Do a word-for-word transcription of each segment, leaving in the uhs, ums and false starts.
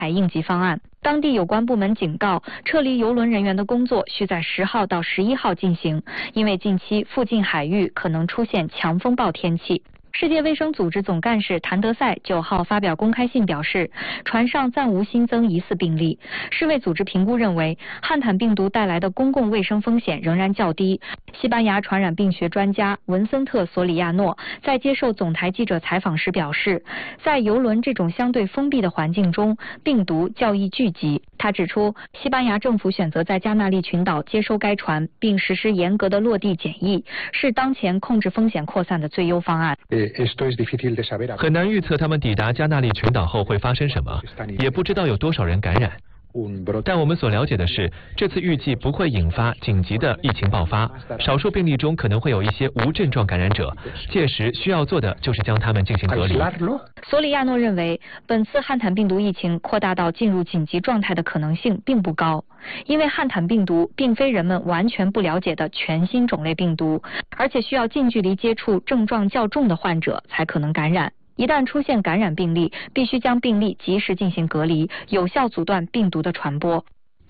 海应急方案。当地有关部门警告，撤离邮轮人员的工作需在十号到十一号进行，因为近期附近海域可能出现强风暴天气。世界卫生组织总干事谭德赛九号发表公开信表示，船上暂无新增疑似病例。世卫组织评估认为，汉坦病毒带来的公共卫生风险仍然较低。西班牙传染病学专家文森特·索里亚诺在接受总台记者采访时表示，在邮轮这种相对封闭的环境中，病毒较易聚集。他指出，西班牙政府选择在加那利群岛接收该船，并实施严格的落地检疫，是当前控制风险扩散的最优方案。 很难预测他们抵达加那利群岛后会发生什么，也不知道有多少人感染。但我们所了解的是，这次预计不会引发紧急的疫情爆发，少数病例中可能会有一些无症状感染者，届时需要做的就是将他们进行隔离。 索里亚诺认为，本次汉坦病毒疫情扩大到进入紧急状态的可能性并不高，因为汉坦病毒并非人们完全不了解的全新种类病毒，而且需要近距离接触症状较重的患者才可能感染。一旦出现感染病例，必须将病例及时进行隔离，有效阻断病毒的传播。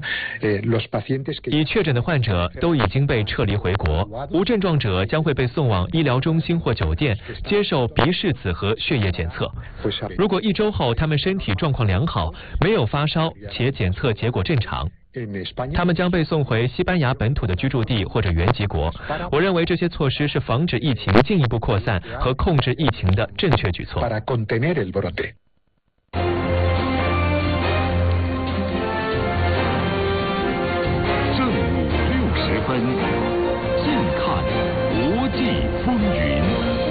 已确诊的患者都已经被撤离回国，无症状者将会被送往医疗中心或酒店接受鼻拭子和血液检测。如果一周后他们身体状况良好，没有发烧且检测结果正常，他们将被送回西班牙本土的居住地或者原籍国。我认为这些措施是防止疫情进一步扩散和控制疫情的正确举措。 正午六十分，近看国际风云。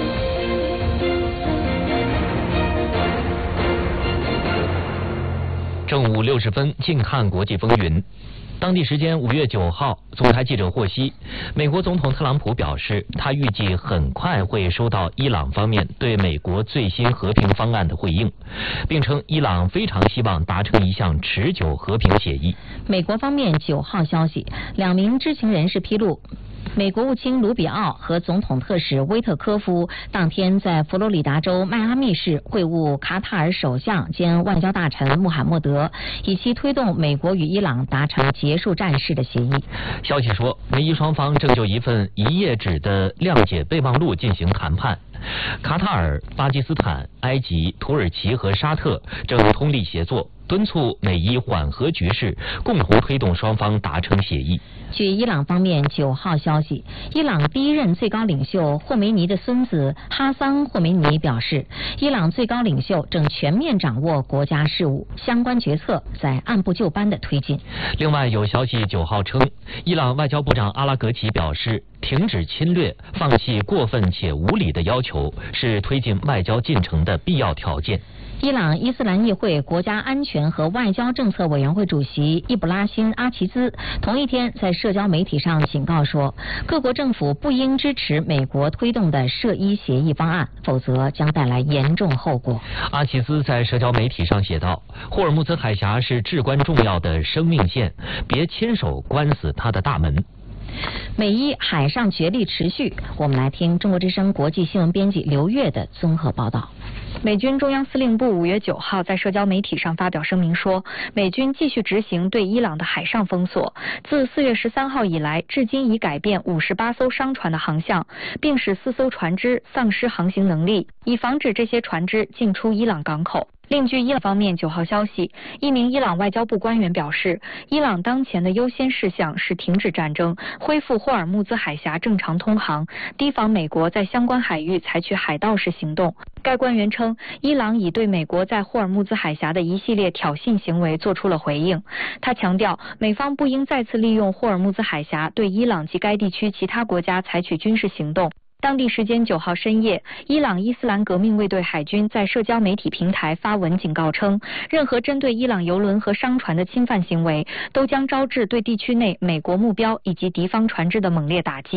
正午六十分，近看国际风云。当地时间五月九号，总台记者获悉，美国总统特朗普表示，他预计很快会收到伊朗方面对美国最新和平方案的回应，并称伊朗非常希望达成一项持久和平协议。 美国方面九号消息，两名知情人士披露，美国务卿卢比奥和总统特使威特科夫当天在佛罗里达州迈阿密市会晤卡塔尔首相兼外交大臣穆罕默德，以期推动美国与伊朗达成结束战事的协议。 消息说，美伊双方正就一份一页纸的谅解备忘录进行谈判。卡塔尔、巴基斯坦、埃及、土耳其和沙特正通力协作，敦促美伊缓和局势，共同推动双方达成协议。 据伊朗方面九号消息，伊朗第一任最高领袖霍梅尼的孙子哈桑·霍梅尼表示，伊朗最高领袖正全面掌握国家事务，相关决策在按部就班的推进。 另外有消息九号称，伊朗外交部长阿拉格齐表示，停止侵略、放弃过分且无理的要求是推进外交进程的必要条件。 伊朗伊斯兰议会国家安全和外交政策委员会主席伊布拉辛·阿齐兹同一天在社交媒体上警告说，各国政府不应支持美国推动的涉伊协议方案，否则将带来严重后果。 阿齐兹在社交媒体上写道，霍尔木兹海峡是至关重要的生命线，别亲手关死它的大门。 美伊海上角力持续，我们来听中国之声国际新闻编辑刘月的综合报道。 美军中央司令部五月九号在社交媒体上发表声明说，美军继续执行对伊朗的海上封锁，自四月十三号以来，至今已改变五十八艘商船的航向，并使四艘船只丧失航行能力，以防止这些船只进出伊朗港口。另据伊朗方面九号消息，一名伊朗外交部官员表示，伊朗当前的优先事项是停止战争，恢复霍尔木兹海峡正常通航，提防美国在相关海域采取海盗式行动。该官员称，伊朗已对美国在霍尔木兹海峡的一系列挑衅行为做出了回应。他强调，美方不应再次利用霍尔木兹海峡对伊朗及该地区其他国家采取军事行动。当地时间九号深夜，伊朗伊斯兰革命卫队海军在社交媒体平台发文警告称，任何针对伊朗油轮和商船的侵犯行为，都将招致对地区内美国目标以及敌方船只的猛烈打击。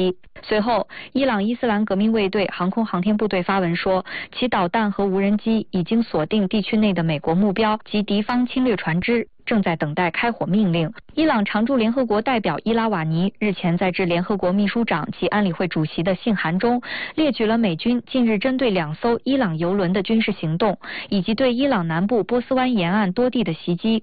随后，伊朗伊斯兰革命卫队航空航天部队发文说，其导弹和无人机已经锁定地区内的美国目标及敌方侵略船只，正在等待开火命令。伊朗常驻联合国代表伊拉瓦尼日前在致联合国秘书长及安理会主席的信函中，列举了美军近日针对两艘伊朗油轮的军事行动，以及对伊朗南部波斯湾沿岸多地的袭击。